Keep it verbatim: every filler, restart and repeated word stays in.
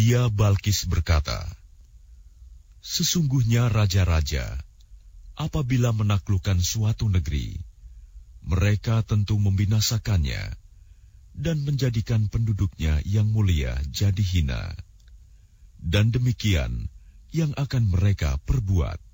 Dia Balkis berkata, "Sesungguhnya raja-raja, apabila menaklukkan suatu negeri, mereka tentu membinasakannya dan menjadikan penduduknya yang mulia jadi hina. Dan demikian yang akan mereka perbuat.